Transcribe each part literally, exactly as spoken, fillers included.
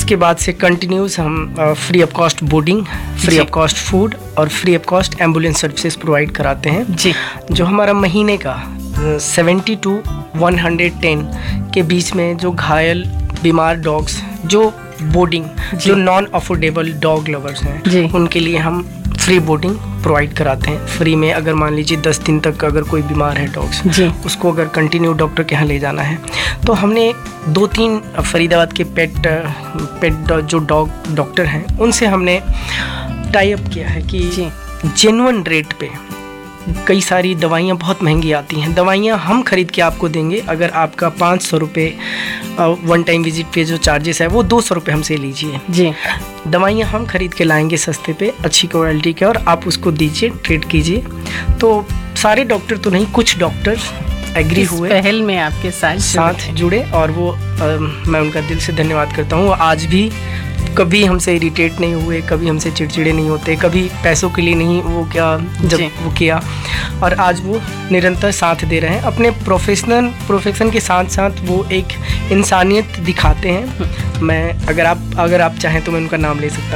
इसके बाद से कंटिन्यूस हम free of cost boarding, free of cost food और free of cost ambulance services provide कराते हैं जी। जो हमारा महीने का seventy two one hundred ten के बीच में जो घायल बीमार डॉग्स जो बोर्डिंग, जो नॉन अफोर्डेबल डॉग लवर्स हैं, उनके लिए हम फ्री बोर्डिंग प्रोवाइड कराते हैं फ्री में। अगर मान लीजिए दस दिन तक अगर कोई बीमार है डॉग्स, उसको अगर कंटिन्यू डॉक्टर के यहाँ ले जाना है, तो हमने दो तीन फरीदाबाद के पेट पेट जो डॉग डॉक्टर हैं उनसे हमने टाई अप किया है कि जेन्युइन रेट पे कई सारी दवाइयाँ बहुत महंगी आती हैं, दवाइयाँ हम खरीद के आपको देंगे। अगर आपका पाँच सौ रुपये वन टाइम विजिट पे जो चार्जेस है वो दो सौ रुपये हमसे लीजिए जी। दवाइयाँ हम खरीद के लाएंगे सस्ते पे, अच्छी क्वालिटी के, और आप उसको दीजिए, ट्रीट कीजिए। तो सारे डॉक्टर तो नहीं, कुछ डॉक्टर एग्री हुए, पहल में आपके साथ साथ जुड़े, और वो आ, मैं उनका दिल से धन्यवाद करता हूँ। आज भी कभी हमसे इरिटेट नहीं हुए, कभी हमसे चिड़चिड़े नहीं होते, कभी पैसों के लिए नहीं वो क्या जब वो किया, और आज वो निरंतर साथ दे रहे हैं अपने प्रोफेशनल प्रोफेशन के साथ साथ वो एक इंसानियत दिखाते हैं। मैं अगर आप अगर आप चाहें तो मैं उनका नाम ले सकता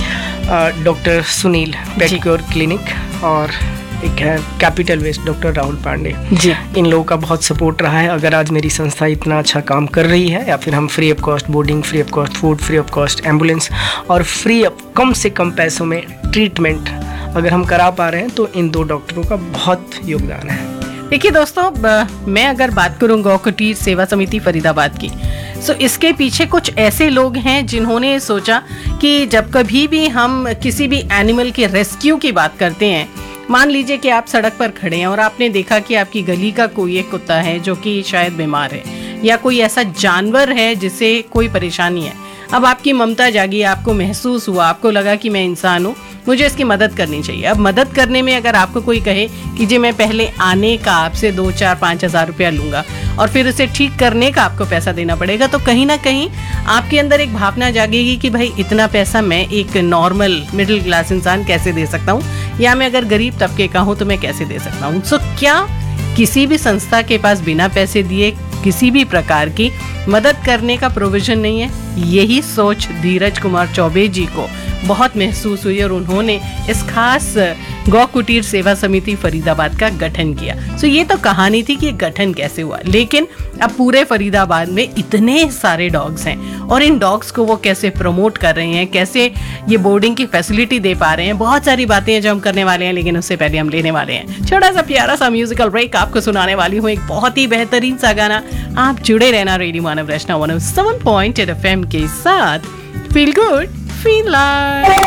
हूँ, डॉक्टर सुनील पेडिक्योर क्लिनिक, और एक है capital waste doctor Rahul Pandey ji. इन लोगों का बहुत सपोर्ट रहा है। अगर आज मेरी संस्था इतना अच्छा काम कर रही है, या फिर हम free of cost boarding, free of cost food, free of cost ambulance और फ्री ऑफ कम से कम पैसों में ट्रीटमेंट अगर हम करा पा रहे हैं, तो इन दो डॉक्टरों का बहुत योगदान है। देखिए दोस्तों, मैं अगर बात करूँ गौ कुटीर सेवा समिति फरीदाबाद की, तो इसके पीछे कुछ ऐसे लोग हैं जिन्होंने सोचा कि जब कभी भी हम किसी भी एनिमल के रेस्क्यू की बात करते हैं, मान लीजिए कि आप सड़क पर खड़े हैं और आपने देखा कि आपकी गली का कोई एक कुत्ता है जो कि शायद बीमार है, या कोई ऐसा जानवर है जिसे कोई परेशानी है। अब आपकी ममता जागी, आपको महसूस हुआ, आपको लगा कि मैं इंसान हूँ, मुझे इसकी मदद करनी चाहिए। अब मदद करने में अगर आपको कोई कहे कि जी मैं पहले आने का आपसे दो चार पाँच हज़ार रुपया लूँगा और फिर उसे ठीक करने का आपको पैसा देना पड़ेगा, तो कहीं ना कहीं आपके अंदर एक भावना जागेगी कि भाई इतना पैसा मैं एक नॉर्मल मिडिल क्लास इंसान कैसे दे सकता हूँ, या मैं अगर गरीब तबके का हूँ तो मैं कैसे दे सकता हूँ। सो क्या किसी भी संस्था के पास बिना पैसे दिए किसी भी प्रकार की मदद करने का प्रोविजन नहीं है? यही सोच धीरज कुमार चौबे जी को बहुत महसूस हुई और उन्होंने इस खास गौ कुटीर सेवा समिति फरीदाबाद का गठन किया। सो ये तो कहानी थी कि गठन कैसे हुआ, लेकिन अब पूरे फरीदाबाद में इतने सारे डॉग्स हैं और इन डॉग्स को वो कैसे प्रमोट कर रहे हैं, कैसे ये बोर्डिंग की फैसिलिटी दे पा रहे हैं, बहुत सारी बातें हैं जो हम करने वाले हैं। लेकिन उससे पहले हम लेने वाले हैं छोटा सा प्यारा सा म्यूजिकल ब्रेक। आपको सुनाने वाली हूँ एक बहुत ही बेहतरीन सा गाना। आप जुड़े रहना रेडियो मानव रचना one O seven point eight F M के साथ। Feel good feel like.